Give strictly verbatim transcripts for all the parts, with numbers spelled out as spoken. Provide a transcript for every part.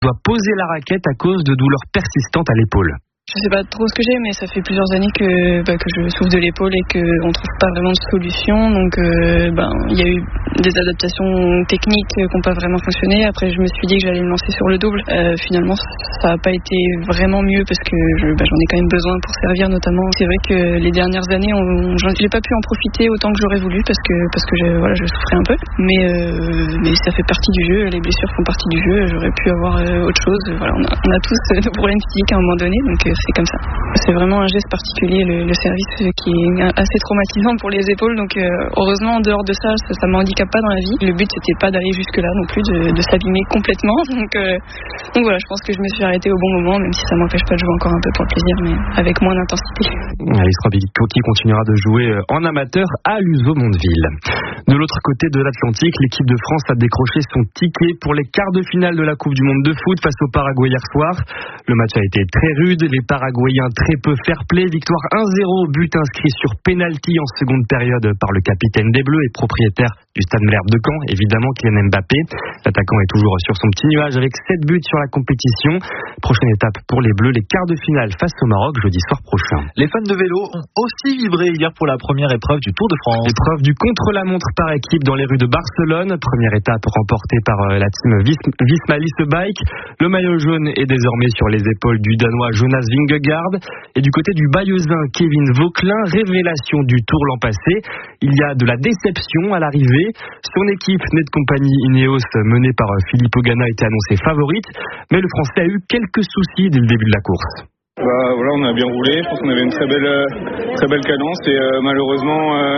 doit poser la raquette à cause de douleurs persistantes à l'épaule. Je sais pas trop ce que j'ai, mais ça fait plusieurs années que, bah, que je souffre de l'épaule et qu'on trouve pas vraiment de solution. Donc, euh, ben, il y a eu des adaptations techniques qui n'ont pas vraiment fonctionné. Après, je me suis dit que j'allais me lancer sur le double. Euh, finalement, ça n'a pas été vraiment mieux parce que je, bah, j'en ai quand même besoin pour servir notamment. C'est vrai que les dernières années, on, j'ai pas pu en profiter autant que j'aurais voulu parce que parce que je, voilà, je souffrais un peu. Mais euh, mais ça fait partie du jeu. Les blessures font partie du jeu. J'aurais pu avoir euh, autre chose. Voilà, on a, on a tous des problèmes physiques à un moment donné, donc euh, c'est comme ça. C'est vraiment un geste particulier, le, le service, qui est assez traumatisant pour les épaules. Donc euh, heureusement, en dehors de ça, ça, ça m'handicape pas dans la vie. Le but, c'était pas d'aller jusque là non plus, de, de s'abîmer complètement. Donc, euh, donc voilà, je pense que je me suis arrêtée au bon moment, même si ça m'empêche pas de jouer encore un peu pour le plaisir, mais avec moins d'intensité. Alice Robico qui continuera de jouer en amateur à Luzo-Mondeville. De l'autre côté de l'Atlantique, l'équipe de France a décroché son ticket pour les quarts de finale de la Coupe du Monde de foot face au Paraguay hier soir. Le match a été très rude, les Paraguayens très peu fair-play, victoire un zéro, but inscrit sur penalty en seconde période par le capitaine des Bleus et propriétaire du Stade Malherbe de Caen, évidemment Kylian Mbappé. L'attaquant est toujours sur son petit nuage avec sept buts sur la compétition. Prochaine étape pour les Bleus, les quarts de finale face au Maroc jeudi soir prochain. Les fans de vélo ont aussi vibré hier pour la première épreuve du Tour de France. Épreuve du contre-la-montre par équipe dans les rues de Barcelone. Première étape remportée par la team Visma Lease Bike. Le maillot jaune est désormais sur les épaules du Danois Jonas Vingegaard. Et du côté du Bayeuxin, Kevin Vauquelin, révélation du Tour l'an passé. Il y a de la déception à l'arrivée. Son équipe née de compagnie Ineos, menée par Filippo Ganna, était annoncée favorite. Mais le Français a eu quelques soucis dès le début de la course. Bah, voilà, on a bien roulé, je pense qu'on avait une très belle, euh, très belle cadence et euh, malheureusement euh,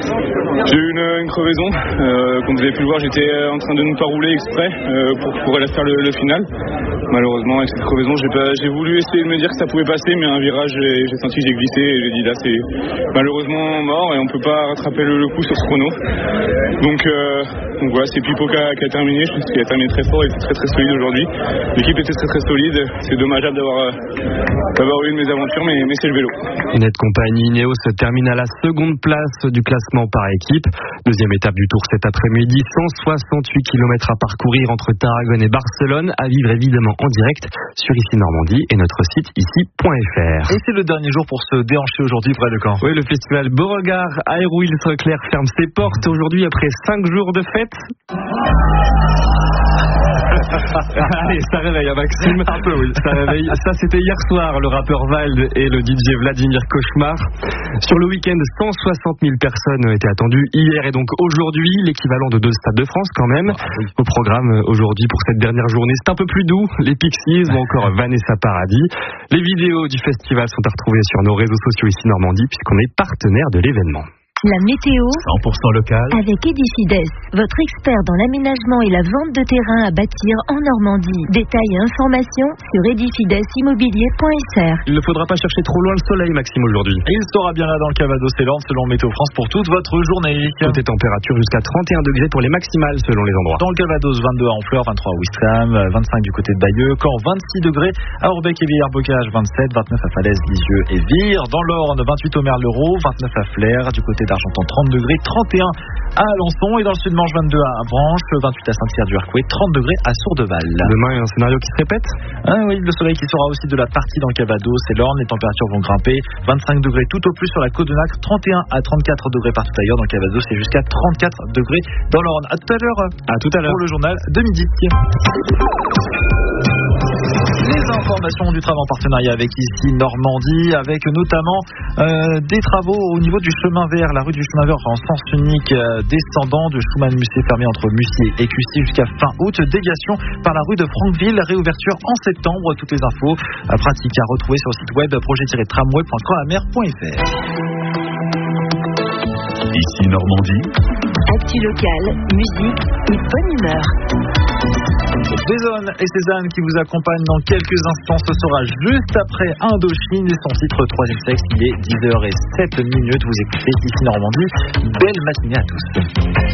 j'ai eu une, une crevaison. Euh, comme vous avez pu le voir, j'étais en train de ne pas rouler exprès euh, pour pouvoir aller faire le, le final. Malheureusement, avec cette crevaison, j'ai, pas, j'ai voulu essayer de me dire que ça pouvait passer, mais un virage, j'ai, j'ai senti que j'ai glissé et j'ai dit là, c'est malheureusement mort et on peut pas rattraper le, le coup sur ce chrono. Donc, euh, donc voilà, c'est Pipo qui a, qui a terminé. Je pense qu'il a terminé très fort et était très très solide aujourd'hui. L'équipe était très très solide. C'est dommageable d'avoir euh, d'avoir eu une mésaventures, mais, mais c'est le vélo. Net compagnie Ineos termine à la seconde place du classement par équipe. Deuxième étape du Tour cet après-midi, cent soixante-huit kilomètres à parcourir entre Tarragone et Barcelone, à vivre évidemment en direct sur Ici Normandie et notre site ici point f r. Et c'est le dernier jour pour se déhancher aujourd'hui près de Caen. Oui, le festival Beauregard à Hérouville-Clair ferme ses portes aujourd'hui après cinq jours de fête. Allez, ça réveille, hein, Maxime. Un peu, oui. Ça réveille. Ça, c'était hier soir, le rappeur Vald et le D J Vladimir Cauchemar. Sur le week-end, cent soixante mille personnes ont été attendues hier et donc aujourd'hui, l'équivalent de deux Stades de France quand même. Ah, oui. Au programme aujourd'hui pour cette dernière journée, c'est un peu plus doux. Les Pixies ou encore Vanessa Paradis. Les vidéos du festival sont à retrouver sur nos réseaux sociaux ici Normandie puisqu'on est partenaire de l'événement. La météo cent pour cent local avec Edifides, votre expert dans l'aménagement et la vente de terrain à bâtir en Normandie. Détails et informations sur edifides immobilier point f r. Il ne faudra pas chercher trop loin le soleil, Maxime, aujourd'hui. Et il sera bien là dans le Calvados et l'Orne selon Météo France pour toute votre journée. Côté température jusqu'à trente et un degrés pour les maximales selon les endroits. Dans le Calvados, vingt-deux à Honfleur, vingt-trois à Ouistreham, vingt-cinq du côté de Bayeux, Caen vingt-six degrés, à Orbec et Villers-Bocage vingt-sept, vingt-neuf à Falaise, Lisieux et Vire. Dans l'Orne, vingt-huit au Merlereau, vingt-neuf à Flers, du côté d'Argentan trente degrés, trente et un à Alençon et dans le Sud-Manche vingt-deux à Avranches, vingt-huit à Saint-Cyr-du-Harcouët, trente degrés à Sourdeval. Demain, il y a un scénario qui se répète. Ah oui, le soleil qui sera aussi de la partie dans le Calvados et l'Orne, les températures vont grimper, vingt-cinq degrés tout au plus sur la côte de Nacre, trente et un à trente-quatre degrés partout ailleurs dans le Calvados et jusqu'à trente-quatre degrés dans l'Orne. À tout à l'heure. À tout à l'heure. Pour le journal de midi. Les informations du travail en partenariat avec Ici Normandie, avec notamment euh, des travaux au niveau du chemin vert, la rue du chemin vert en sens unique euh, descendant de Schumann-Mussier fermé entre Mussier et Cussy jusqu'à fin août, déviation par la rue de Franqueville, réouverture en septembre. Toutes les infos euh, pratiques à retrouver sur le site web projet-tramway point caen-la-mer point f r. Ici Normandie. Actu locale, musique et bonne humeur. Jason et Cézanne qui vous accompagnent dans quelques instants. Ce sera juste après Indochine et son titre Troisième Sexe. Il est dix heures zéro sept minutes. Vous écoutez Ici Normandie. Belle matinée à tous.